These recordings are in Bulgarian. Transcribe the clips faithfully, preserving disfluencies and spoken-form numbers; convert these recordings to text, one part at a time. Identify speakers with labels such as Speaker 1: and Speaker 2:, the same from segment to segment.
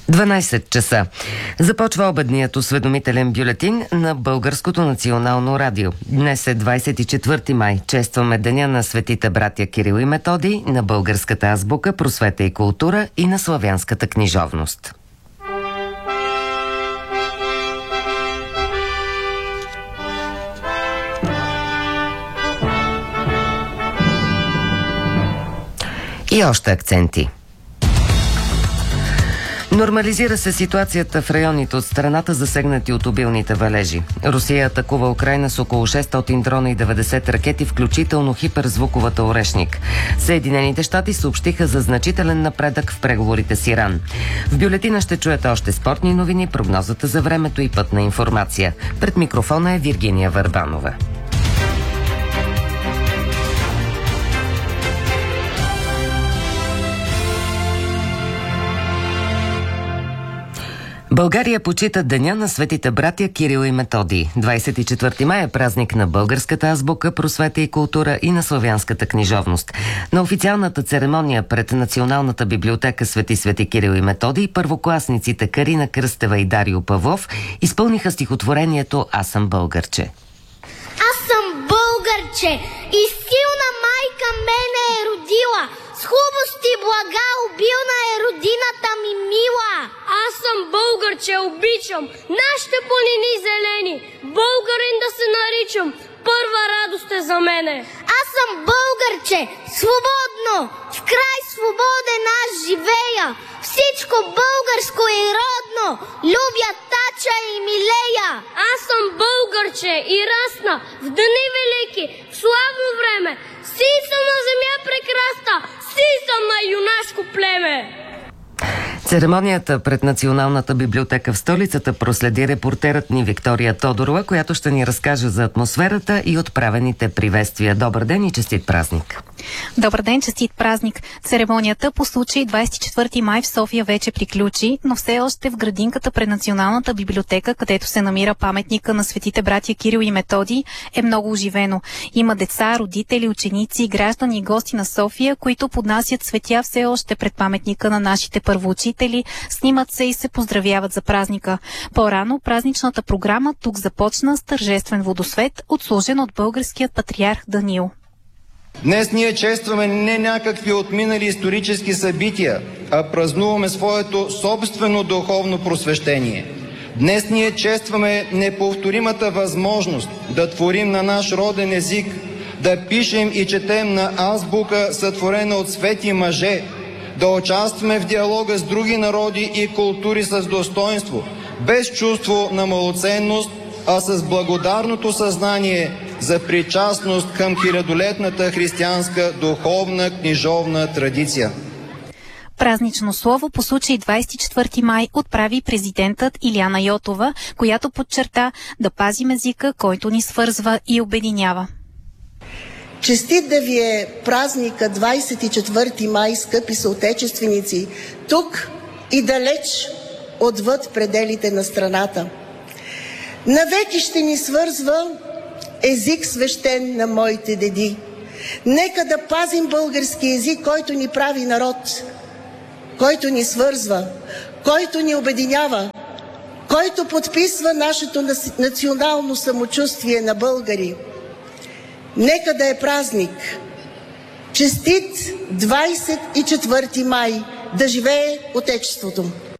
Speaker 1: дванайсет часа. Започва обедният осведомителен бюлетин на Българското национално радио. Днес е двайсет и четвърти май. Честваме деня на светите братя Кирил и Методий, на българската азбука, просвета и култура и на славянската книжовност. И още акценти. Нормализира се ситуацията в районите от страната, засегнати от обилните валежи. Русия атакува Украйна с около шестстотин дрона и деветдесет ракети, включително хиперзвуковата Орешник. Съединените щати съобщиха за значителен напредък в преговорите с Иран. В бюлетина ще чуете още спортни новини, прогнозата за времето и пътна информация. Пред микрофона е Виргиния Върбанова. България почита деня на светите братя Кирил и Методий. двайсет и четвърти май е празник на българската азбука, просвета и култура и на славянската книжовност. На официалната церемония пред Националната библиотека Свети Свети Кирил и Методий първокласниците Карина Кръстева и Дарио Павлов изпълниха стихотворението «Аз съм българче».
Speaker 2: Аз съм българче и силна майка мене е родила. С хубост и блага обилна е родината ми мила.
Speaker 3: Аз съм българче, обичам нашите планини зелени. Българин да се наричам, първа радост е за мене.
Speaker 2: Аз съм българче, свободно, в край свободен аз живея. Всичко българско и родно, любя тача и милея.
Speaker 3: Аз съм българче и расна в дни велики, в славно време. Си съм на земя прекрасна, си съм на юнашко племе.
Speaker 1: Церемонията пред Националната библиотека в столицата проследи репортерът ни Виктория Тодорова, която ще ни разкаже за атмосферата и отправените приветствия. Добър ден и честит празник!
Speaker 4: Добър ден, честит празник! Церемонията по случай двайсет и четвърти май в София вече приключи, но все още в градинката пред Националната библиотека, където се намира паметника на светите братя Кирил и Методий, е много оживено. Има деца, родители, ученици, граждани и гости на София, които поднасят цветя все още пред паметника на нашите първоучители, снимат се и се поздравяват за празника. По-рано празничната програма тук започна с тържествен водосвет, отслужен от българският патриарх Даниил.
Speaker 5: Днес ние честваме не някакви отминали исторически събития, а празнуваме своето собствено духовно просвещение. Днес ние честваме неповторимата възможност да творим на наш роден език, да пишем и четем на азбука, сътворена от свети мъже, да участваме в диалога с други народи и култури с достоинство, без чувство на малоценност, а с благодарното съзнание за причастност към хилядолетната християнска духовна книжовна традиция.
Speaker 4: Празнично слово по случай двайсет и четвърти май отправи президентът Илияна Йотова, която подчерта да пазим езика, който ни свързва и обединява.
Speaker 6: Честит да ви е празника двайсет и четвърти май, скъпи съотечественици, тук и далеч отвъд пределите на страната. Навеки ще ни свързва език свещен на моите деди. Нека да пазим български език, който ни прави народ, който ни свързва, който ни обединява, който подписва нашето национално самочувствие на българи. Нека да е празник. Честит двайсет и четвърти май! Да живее Отечеството!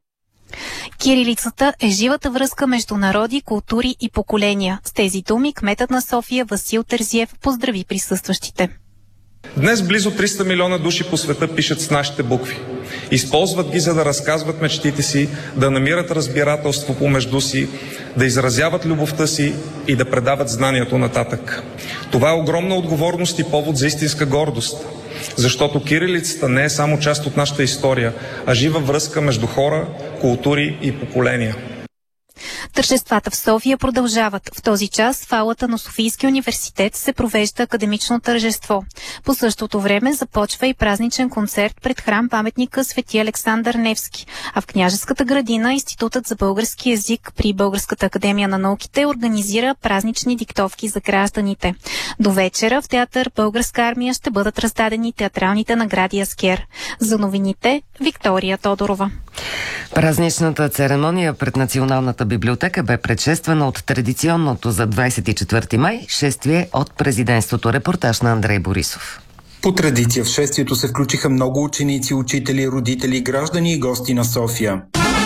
Speaker 4: Кирилицата е живата връзка между народи, култури и поколения. С тези думи кметът на София Васил Терзиев поздрави присъстващите.
Speaker 7: Днес близо триста милиона души по света пишат с нашите букви. Използват ги, за да разказват мечтите си, да намират разбирателство помежду си, да изразяват любовта си и да предават знанието нататък. Това е огромна отговорност и повод за истинска гордост, защото кирилицата не е само част от нашата история, а жива връзка между хора, култури и поколения.
Speaker 4: Тържествата в София продължават. В този час в аулата на Софийския университет се провежда академично тържество. По същото време започва и празничен концерт пред храм паметника Свети Александър Невски. А в Княжеската градина Институтът за български език при Българската академия на науките организира празнични диктовки за гражданите. До вечера в театър Българска армия ще бъдат раздадени театралните награди Аскер. За новините Виктория Тодорова.
Speaker 1: Празничната церемония пред Националната библиотека бе предшествана от традиционното за двадесет и четвърти май шествие от президентството. Репортаж на Андрей Борисов.
Speaker 8: По традиция в шествието се включиха много ученици, учители, родители, граждани и гости на София.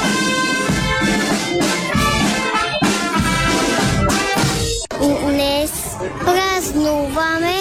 Speaker 2: Днес празнуваме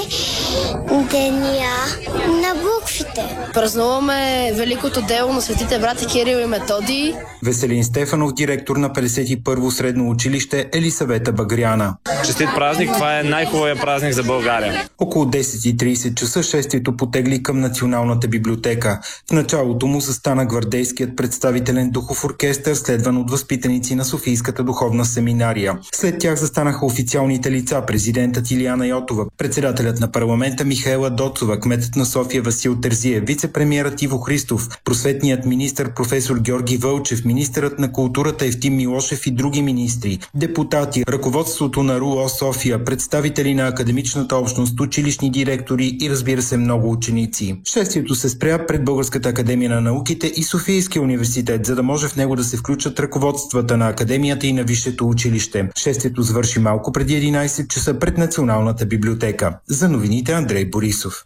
Speaker 2: Деня на буквите.
Speaker 9: Празнуваме великото дело на светите брати Кирил и Методий.
Speaker 8: Веселин Стефанов, директор на петдесет и първо средно училище Елисавета Багряна.
Speaker 10: Честит празник, това е най-хубавият празник за България.
Speaker 8: Около десет и тридесет часа шествието потегли към Националната библиотека. В началото му застана гвардейският представителен духов оркестър, следван от възпитаници на Софийската духовна семинария. След тях застанаха официалните лица, президентът Илияна Йотова, председателят на парламента Михаела Доцова, кметът на София Васил Терзиев, вице-премиерът Иво Христов, просветният министър професор Георги Вълчев, министърът на културата Евтим Милошев и други министри, депутати, ръководството на РУО София, представители на академичната общност, училищни директори и разбира се много ученици. Шествието се спря пред Българската академия на науките и Софийския университет, за да може в него да се включат ръководствата на академията и на висшето училище. Шествието завърши малко преди единадесет часа пред Националната библиотека. За новините Андрей Борисов.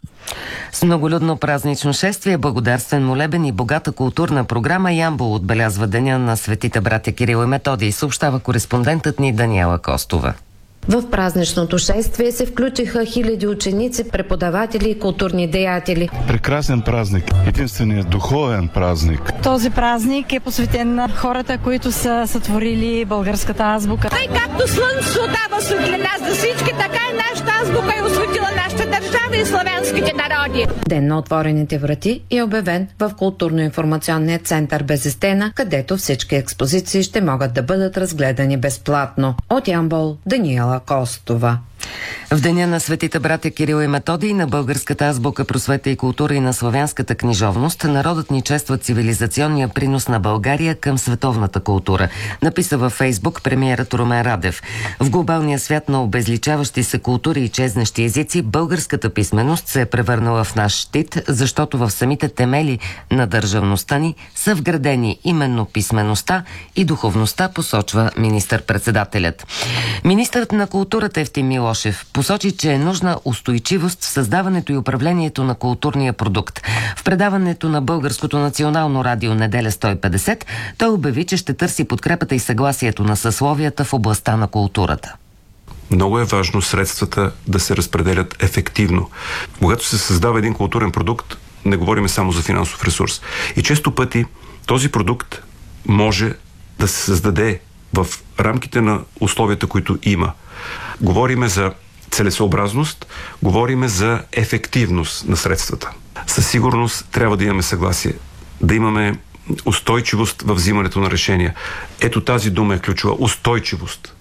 Speaker 1: С многолюдно празнично шествие, благодарствен молебен и богата културна програма Ямбол отбелязва Деня на светите братя Кирил и Методий, съобщава кореспондентът ни Даниела Костова.
Speaker 11: В празничното шествие се включиха хиляди ученици, преподаватели и културни деятели.
Speaker 12: Прекрасен празник, единственият духовен празник.
Speaker 13: Този празник е посветен на хората, които са сътворили българската азбука.
Speaker 14: Тъй както слънцето дава светлина за всички, така и нашата азбука е осветила нашата държава и славянските народи.
Speaker 11: Ден на отворените врати е обявен в културно-информационния център Безестена, където всички експозиции ще могат да бъдат разгледани безплатно. От Ямбол, Даниела Костова.
Speaker 1: В Деня на светите братя Кирил и Методий, на българската азбука, просвета и култура и на славянската книжовност, народът ни чества цивилизационния принос на България към световната култура, написа във Фейсбук премиерът Румен Радев. В глобалния свят на обезличаващи се култури и чезнещи езици, българската писменост се е превърнала в наш щит, защото в самите темели на държавността ни са вградени именно писмеността и духовността, посочва министър-председателят. Министърът на културата Евтим Милошев посочи, че е нужна устойчивост в създаването и управлението на културния продукт. В предаването на Българското национално радио Неделя сто и петдесет той обяви, че ще търси подкрепата и съгласието на съсловията в областта на културата.
Speaker 15: Много е важно средствата да се разпределят ефективно. Когато се създава един културен продукт, не говорим само за финансов ресурс. И често пъти този продукт може да се създаде в рамките на условията, които има. Говориме за целесообразност, говориме за ефективност на средствата. Със сигурност трябва да имаме съгласие, да имаме устойчивост в взимането на решения. Ето тази дума е ключова – устойчивост.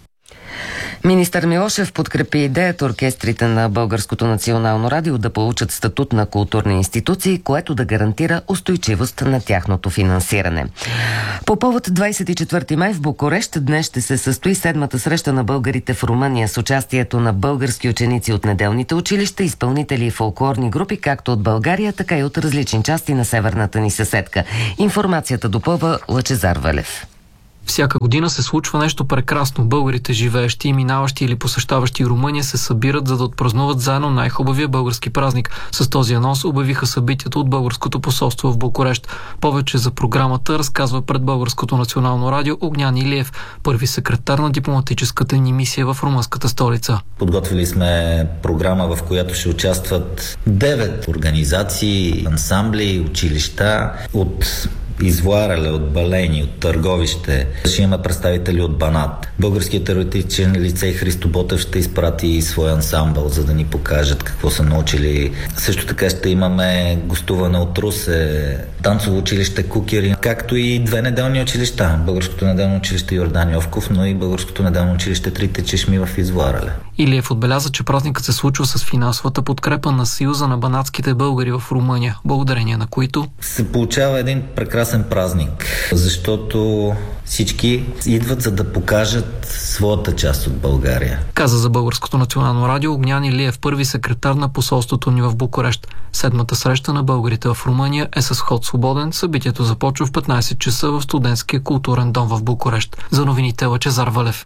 Speaker 1: Министър Милошев подкрепи идеята оркестрите на Българското национално радио да получат статут на културни институции, което да гарантира устойчивост на тяхното финансиране. По повод двадесет и четвърти май в Букурещ днес ще се състои седмата среща на българите в Румъния с участието на български ученици от неделните училища, изпълнители и фолклорни групи, както от България, така и от различни части на северната ни съседка. Информацията допълва Лъчезар Валев.
Speaker 16: Всяка година се случва нещо прекрасно. Българите, живеещи и минаващи или посещаващи Румъния, се събират, за да отпразнуват заедно най-хубавия български празник. С този анонс обявиха събитието от Българското посолство в Букурещ. Повече за програмата разказва пред Българското национално радио Огнян Илиев, първи секретар на дипломатическата ни мисия в румънската столица.
Speaker 17: Подготвили сме програма, в която ще участват девет организации, ансамбли, училища от Извоарале, от Балени, от Търговище. Ще има представители от Банат. Българският теоретичен лицей Христо Ботев ще изпрати своя ансамбъл, за да ни покажат какво са научили. Също така ще имаме гостуване от Русе, танцово училище Кукери, както и две неделни училища. Българското неделно училище Йордан Йовков, но и Българското неделно училище Трите чешми в Извоарале.
Speaker 16: Илиев отбеляза, че празникът се случва с финансовата подкрепа на Съюза на банатските българи в Румъния, благодарение на които
Speaker 17: се получава един прекрасен празник, защото всички идват, за да покажат своята част от България.
Speaker 16: Каза за Българското национално радио Огнян Илиев, първи секретар на посолството ни в Букурещ. Седмата среща на българите в Румъния е с ход свободен. Събитието започва в петнайсет часа в Студентския културен дом в Букурещ. За новините Лъчезар Валев.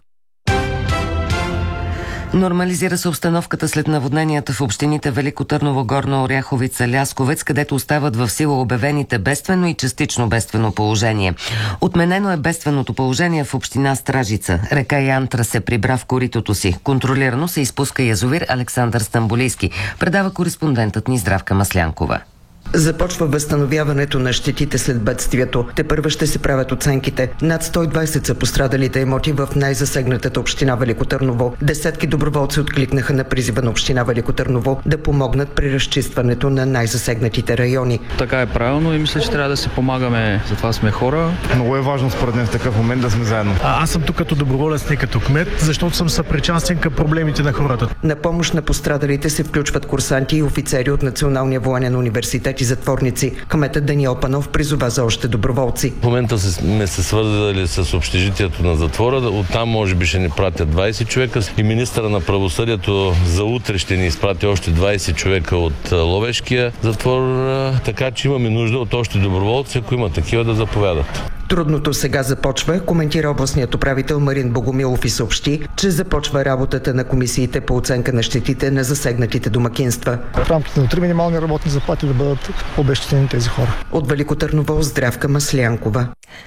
Speaker 1: Нормализира се обстановката след наводненията в общините Велико Търново, Горна Оряховица, Лясковец, където остават в сила обявените бедствено и частично бедствено положение. Отменено е бедственото положение в община Стражица. Река Янтра се прибра в коритото си. Контролирано се изпуска язовир Александър Стамболийски. Предава кореспондентът ни Здравка Маслянкова.
Speaker 18: Започва възстановяването на щетите след бедствието. Тепърва ще се правят оценките. Над сто и двайсет са пострадалите имоти в най-засегнатата община Велико Търново. Десетки доброволци откликнаха на призива на община Велико Търново да помогнат при разчистването на най-засегнатите райони.
Speaker 19: Така е правилно и мисля, че трябва да се помагаме. Затова сме хора.
Speaker 20: Много е важно според мен в такъв момент да сме заедно.
Speaker 21: А, аз съм тук като доброволец, не като кмет, защото съм съпричастен към проблемите на хората.
Speaker 18: На помощ на пострадалите се включват курсанти и офицери от Националния военен университет и затворници. Кметът Даниел Панов призова за още доброволци.
Speaker 22: В момента сме се свързали с общежитието на затвора. Оттам може би ще ни пратят двайсет човека и министъра на правосъдието за утре ще ни изпрати още двайсет човека от Ловешкия затвор. Така че имаме нужда от още доброволци, ако има такива, да заповядат.
Speaker 18: Трудното сега започва, коментира областният управител Марин Богомилов и съобщи, че започва работата на комисиите по оценка на щетите на засегнатите домакинства.
Speaker 21: В рамките на три минимални работни заплати да бъдат обезщетени тези хора.
Speaker 18: От Велико Търново Здравка Маслянкова.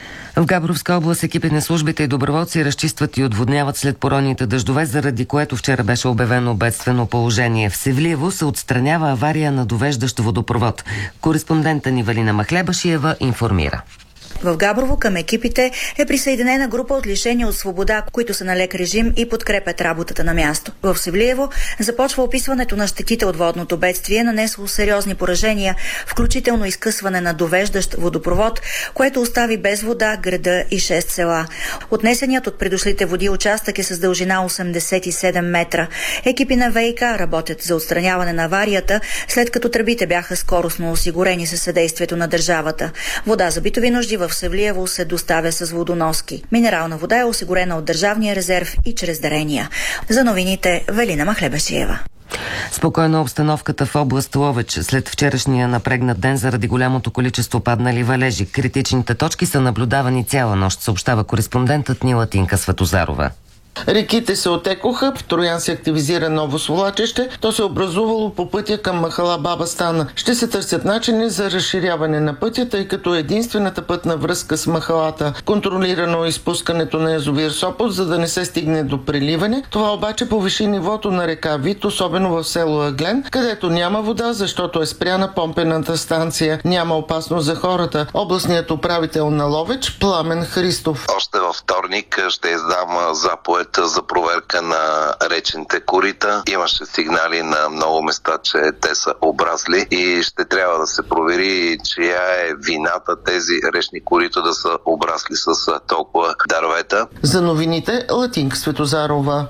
Speaker 1: В Габровска област екипи на службите и доброволци разчистват и отводняват след поройните дъждове, заради което вчера беше обявено бедствено положение. В Севлиево се отстранява авария на довеждащ водопровод. Кореспондента ни Валина Махлебашиева информира.
Speaker 23: В Габрово към екипите е присъединена група от лишени от свобода, които са на лек режим и подкрепят работата на място. В Севлиево започва описването на щетите от водното бедствие, нанесло сериозни поражения, включително изкъсване на довеждащ водопровод, което остави без вода града и шест села. Отнесеният от придошлите води участък е с дължина осемдесет и седем метра. Екипи на ВиК работят за отстраняване на аварията, след като тръбите бяха скоростно осигурени със съдействието на държавата. Вода за битови нужди в Севлиево се доставя с водоноски. Минерална вода е осигурена от Държавния резерв и чрез дарения. За новините Велина Махлебашиева.
Speaker 1: Спокойна обстановката в област Ловеч след вчерашния напрегнат ден заради голямото количество паднали валежи. Критичните точки са наблюдавани цяла нощ, съобщава кореспондентът ни Латинка Светозарова.
Speaker 24: Реките се отекоха, в Троян се активизира ново свлачище, то се образувало по пътя към махала Баба Стана. Ще се търсят начини за разширяване на пътя, тъй като единствената пътна връзка с махалата. Контролирано изпускането на язовир Сопот, за да не се стигне до преливане. Това обаче повиши нивото на река Вит, особено в село Аглен, където няма вода, защото е спряна помпената станция. Няма опасност за хората. Областният управител на Ловеч Пламен Христов.
Speaker 25: Още във вторник ще издам заповед за проверка на речните корита. Имаше сигнали на много места, че те са обрасли и ще трябва да се провери чия е вината тези речни корита да са обрасли с толкова дървета.
Speaker 24: За новините Латинка Светозарова.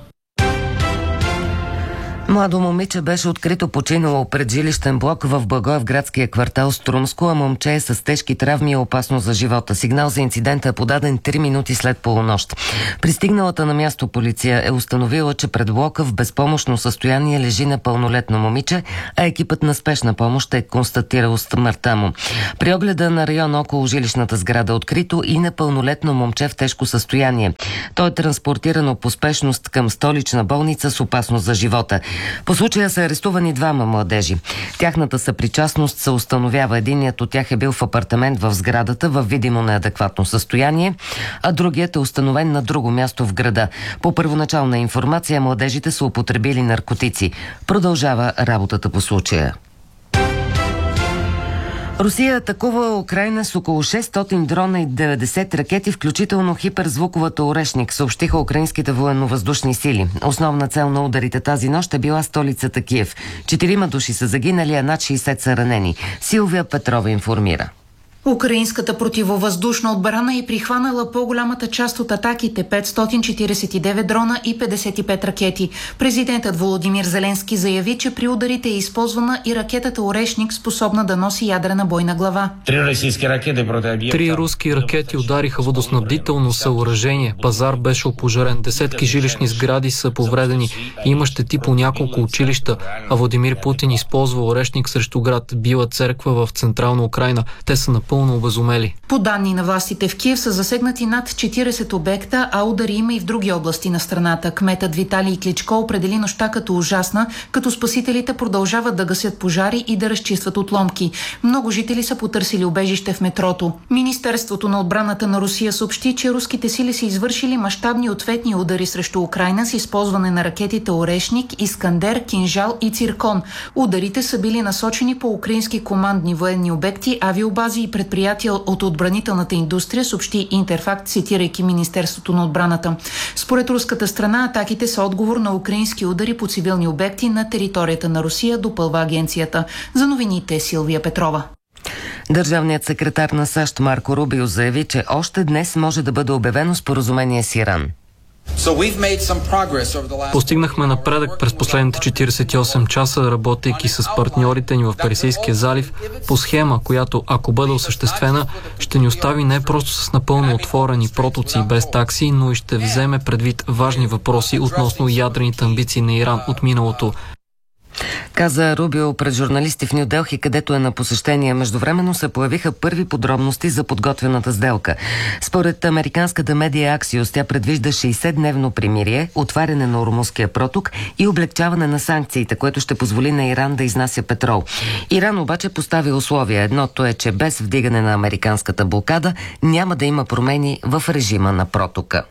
Speaker 1: Младо момиче беше открито починало пред жилищен блок в Благоевградския квартал Струмско, а момче е с тежки травми и опасно за живота. Сигнал за инцидента е подаден три минути след полунощ. Пристигналата на място полиция е установила, че пред блока в безпомощно състояние лежи непълнолетно момиче, а екипът на спешна помощ е констатирал смъртта му. При огледа на района около жилищната сграда е открито и непълнолетно момче в тежко състояние. Той е транспортирано по спешност към столична болница с опасност за живота. По случая са арестувани двама младежи. Тяхната съпричастност се установява. Единият от тях е бил в апартамент в сградата в видимо неадекватно състояние, а другият е установен на друго място в града. По първоначална информация младежите са употребили наркотици. Продължава работата по случая. Русия атакува Украйна с около шестстотин дрона и деветдесет ракети, включително хиперзвуковата Орешник, съобщиха украинските военновъздушни сили. Основна цел на ударите тази нощ е била столицата Киев. Четирима души са загинали, а над шейсет са ранени. Силвия Петрова информира.
Speaker 3: Украинската противовъздушна отбрана е прихванала по-голямата част от атаките – петстотин четиридесет и девет дрона и петдесет и пет ракети. Президентът Володимир Зеленски заяви, че при ударите е използвана и ракетата Орешник, способна да носи ядрена бойна глава.
Speaker 16: Три руски ракети удариха водоснабдително съоръжение. Пазар беше опожарен. Десетки жилищни сгради са повредени. Има щети по няколко училища. А Владимир Путин използва Орешник срещу град Била церква в централна Украйна. Те са напълно обезумели.
Speaker 3: По данни на властите в Киев са засегнати над четиридесет обекта, а удари има и в други области на страната. Кметът Виталий Кличко определи нощта като ужасна, като спасителите продължават да гасят пожари и да разчистват отломки. Много жители са потърсили убежище в метрото. Министерството на отбраната на Русия съобщи, че руските сили са извършили мащабни ответни удари срещу Украйна с използване на ракетите Орешник, Искандер, Кинжал и Циркон. Ударите са били насочени по украински командни военни обекти, авиобази и предприятия от отбранителната индустрия, съобщи Интерфакт, цитирайки Министерството на отбраната. Според руската страна, атаките са отговор на украински удари по цивилни обекти на територията на Русия, допълва агенцията. За новините Силвия Петрова.
Speaker 1: Държавният секретар на САЩ Марко Рубио заяви, че още днес може да бъде обявено споразумение с Иран.
Speaker 16: Постигнахме напредък през последните четиридесет и осем часа, работейки с партньорите ни в Персийския залив по схема, която, ако бъде осъществена, ще ни остави не просто с напълно отворени протоци без такси, но и ще вземе предвид важни въпроси относно ядрените амбиции на Иран от миналото.
Speaker 1: Каза Рубио пред журналисти в Ню Делхи, където е на посещение. Междувременно се появиха първи подробности за подготвената сделка. Според американската медия Axios, тя предвижда шейсетдневно примирие, отваряне на Ормузския проток и облегчаване на санкциите, което ще позволи на Иран да изнася петрол. Иран обаче постави условия. Едното е, че без вдигане на американската блокада няма да има промени в режима на протока.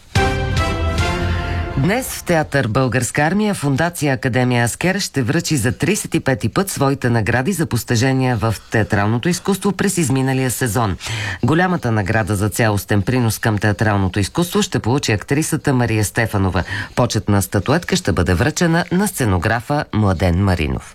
Speaker 1: Днес в театър Българска армия Фондация Академия Аскер ще връчи за тридесет и пети път своите награди за постижения в театралното изкуство през изминалия сезон. Голямата награда за цялостен принос към театралното изкуство ще получи актрисата Мария Стефанова. Почетна статуетка ще бъде връчена на сценографа Младен Маринов.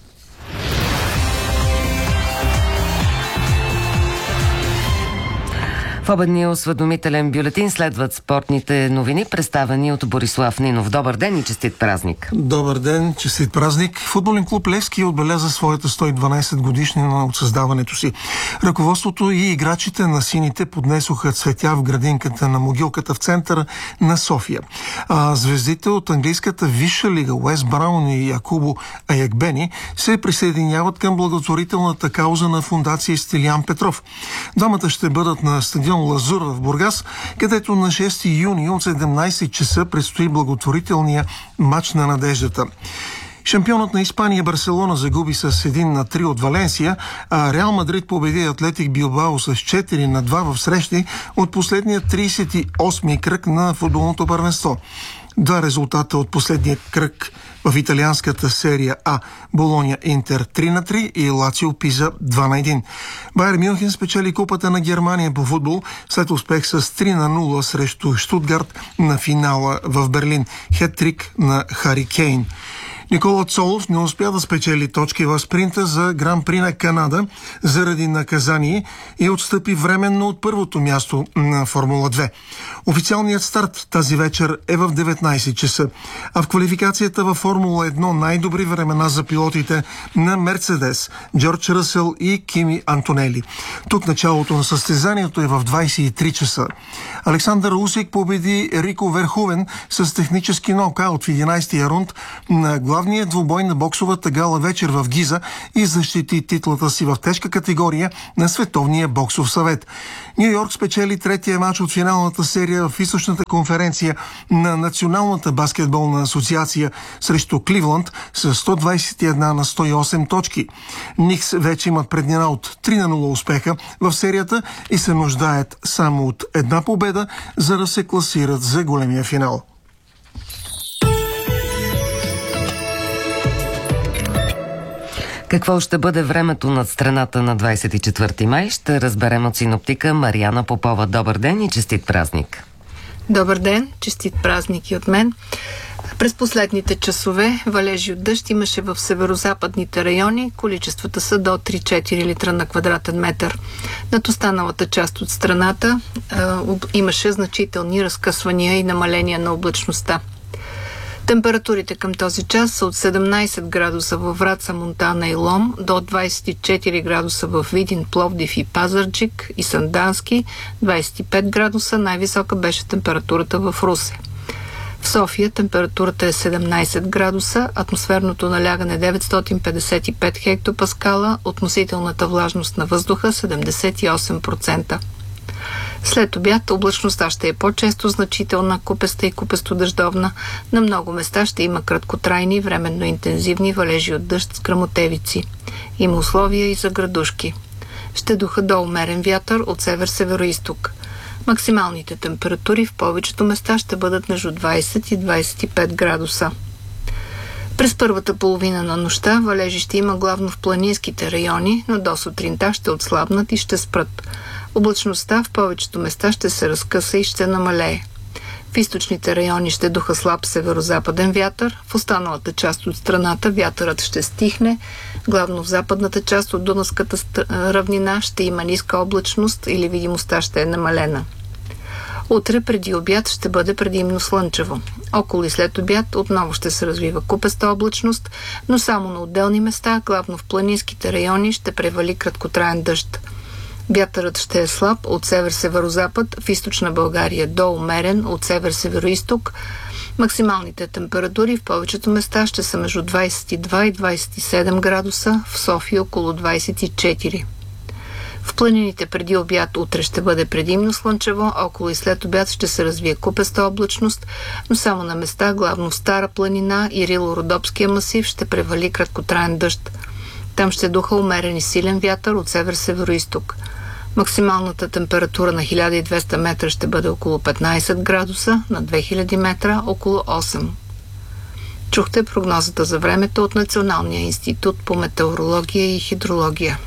Speaker 1: В обедния осведомителен бюлетин следват спортните новини, представени от Борислав Нинов. Добър ден и честит празник!
Speaker 4: Добър ден, честит празник! Футболен клуб Левски отбеляза своята сто и дванадесет годишнина от създаването си. Ръководството и играчите на сините поднесоха цветя в градинката на могилката в центъра на София. А звездите от английската висша лига Уест Браун и Якубо Аякбени се присъединяват към благотворителната кауза на фондация Стилиян Петров. Двамата ще бъдат на стадион Лазур в Бургас, където на шести юни от седемнадесет часа предстои благотворителния матч на надеждата. Шампионът на Испания Барселона загуби с един на три от Валенсия, а Реал Мадрид победи Атлетик Билбао с четири на два в срещи от последния тридесет и осми кръг на футболното първенство. Два резултата от последния кръг в италианската серия А. Болоня Интер три на три и Лацио Пиза два на един. Байер Мюнхен спечели Купата на Германия по футбол след успех с три на нула срещу Штутгарт на финала в Берлин. Хет-трик на Хари Кейн. Никола Цолов не успя да спечели точки в спринта за Гран-при на Канада заради наказание и отстъпи временно от първото място на Формула две. Официалният старт тази вечер е в деветнадесет часа, а в квалификацията във Формула едно най-добри времена за пилотите на Мерцедес, Джордж Ръсел и Кими Антонели. Тук началото на състезанието е в двадесет и три часа. Александър Усик победи Рико Верхувен с технически нокаут в единадесетия рунд на главният двубой на боксовата гала вечер в Гиза и защити титлата си в тежка категория на Световния боксов съвет. Ню Йорк спечели третия матч от финалната серия в източната конференция на Националната баскетболна асоциация срещу Кливланд с сто двадесет и една на сто и осем точки. Никс вече имат преднина от три на нула успеха в серията и се нуждаят само от една победа, за да се класират за големия финал.
Speaker 1: Какво ще бъде времето над страната на двадесет и четвърти май, ще разберем от синоптика Мариана Попова. Добър ден и честит празник!
Speaker 5: Добър ден, честит празник и от мен.
Speaker 3: През последните часове валежи от дъжд имаше в северо-западните райони. Количествата са до три-четири литра на квадратен метър. Над останалата част от страната а, имаше значителни разкъсвания и намаления на облачността. Температурите към този час са от седемнайсет градуса във Враца, Монтана и Лом до двайсет и четири градуса в Видин, Пловдив и Пазарджик и Сандански, двайсет и пет градуса, най-висока беше температурата в Русе. В София температурата е седемнайсет градуса, атмосферното налягане деветстотин петдесет и пет хектопаскала, относителната влажност на въздуха седемдесет и осем процента. След обяд облачността ще е по-често значителна, купеста и купесто-дъждовна. На много места ще има краткотрайни, временно интензивни валежи от дъжд с гръмотевици. Има условия и за градушки. Ще духа до умерен вятър от север-североизток. Максималните температури в повечето места ще бъдат между двайсет и двайсет и пет градуса. През първата половина на нощта валежи ще има главно в планинските райони, но до сутринта ще отслабнат и ще спрат. Облачността в повечето места ще се разкъса и ще намалее. В източните райони ще духа слаб северо-западен вятър, в останалата част от страната вятърът ще стихне, главно в западната част от Дунавската равнина ще има ниска облачност или видимостта ще е намалена. Утре преди обяд ще бъде предимно слънчево. Около и след обяд отново ще се развива купеста облачност, но само на отделни места, главно в планинските райони, ще превали краткотраен дъжд. Вятърът ще е слаб от север-северозапад, в източна България до умерен от север-североизток. Максималните температури в повечето места ще са между двайсет и два и двайсет и седем градуса, в София около двайсет и четири. В планините преди обяд утре ще бъде предимно слънчево, около и след обяд ще се развие купеста облачност, но само на места, главно в Стара планина и Рило-Родопския масив, ще превали краткотраен дъжд. Там ще духа умерен и силен вятър от север-североизток. Максималната температура на хиляда и двеста метра ще бъде около петнайсет градуса, на две хиляди метра около осем. Чухте прогнозата за времето от Националния институт по метеорология и хидрология.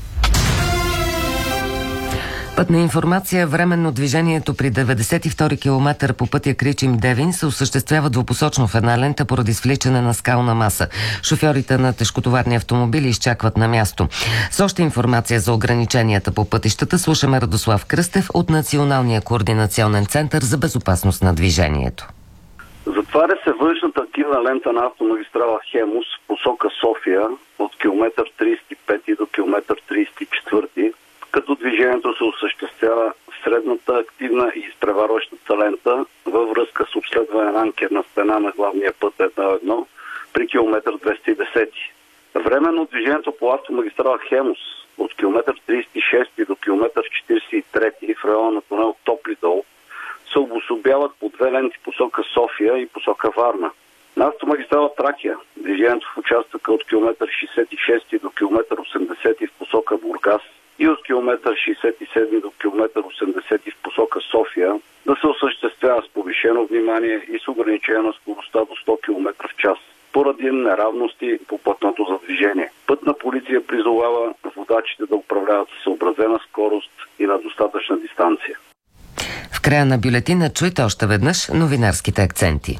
Speaker 1: Пътна информация. Временно движението при деветдесет и втори километър по пътя Кричим-Девин се осъществява двупосочно в една лента поради свличане на скална маса. Шофьорите на тежкотоварни автомобили изчакват на място. С още информация за ограниченията по пътищата слушаме Радослав Кръстев от Националния координационен център за безопасност на движението.
Speaker 2: Затваря се външната активна лента на автомагистрала Хемус в посока София от километър трийсет и пети до километър трийсет и четвърти, като движението се осъществява в средната активна и изпреварващата лента във връзка с обследване на анкерна стена на главния път едно едно при километър двеста и десети. Временно движението по автомагистрала Хемус от километър трийсет и шести до километър четирийсет и трети в района на тунел Топли дол се обособяват по две ленти посока София и посока Варна. На автомагистрала Тракия движението в участъка от километър шейсет и шести до километър осемдесети в посока Бургас и от километър шейсет и седми до километър осемдесети в посока София да се осъществява с повишено внимание и с ограничение на скоростта до сто километра в час, поради неравности по пътното за движение. Пътна полиция призовава водачите да управляват със съобразена скорост и на достатъчна дистанция.
Speaker 1: В края на бюлетина чуйте още веднъж новинарските акценти.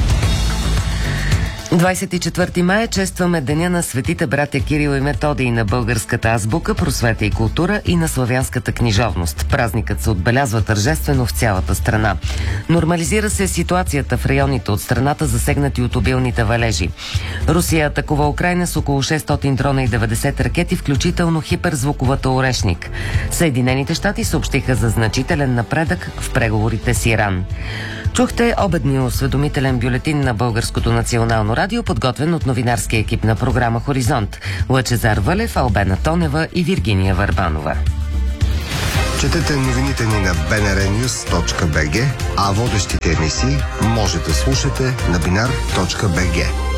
Speaker 1: двайсет и четвърти май честваме Деня на светите братя Кирил и Методий, на българската азбука, просвета и култура и на славянската книжовност. Празникът се отбелязва тържествено в цялата страна. Нормализира се ситуацията в районите от страната, засегнати от обилните валежи. Русия атакува Украйна с около шестстотин дрона и деветдесет ракети, включително хиперзвуковата Орешник. Съединените щати съобщиха за значителен напредък в преговорите с Иран. Чухте обедния осведомителен бюлетин на Българското национално радио, подготвен от новинарския екип на програма Хоризонт. Лъчезар Вълев, Албена Тонева и Виргиния Върбанова.
Speaker 5: Четете новините ни на би ен ар нюс точка би джи, а водещите емисии може да слушате на бинар точка би джи.